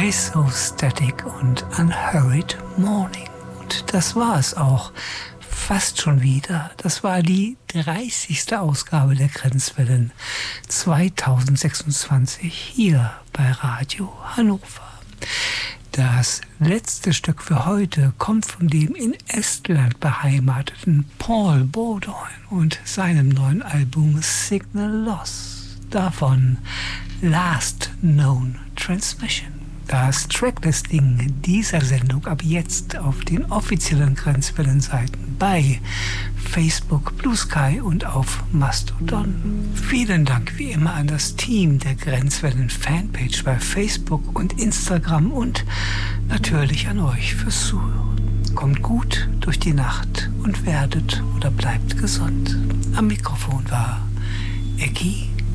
Isostatic und Unhurried Morning. Und das war es auch. Fast schon wieder. Das war die 30. Ausgabe der Grenzwellen 2026 hier bei Radio Hannover. Das letzte Stück für heute kommt von dem in Estland beheimateten Paul Bowdoin und seinem neuen Album Signal Loss. Davon Last Known Transmission. Das Tracklisting dieser Sendung ab jetzt auf den offiziellen Grenzwellenseiten bei Facebook, Blue Sky und auf Mastodon. Vielen Dank wie immer an das Team der Grenzwellen Fanpage bei Facebook und Instagram und natürlich an euch fürs Zuhören. Kommt gut durch die Nacht und werdet oder bleibt gesund. Am Mikrofon war Ecki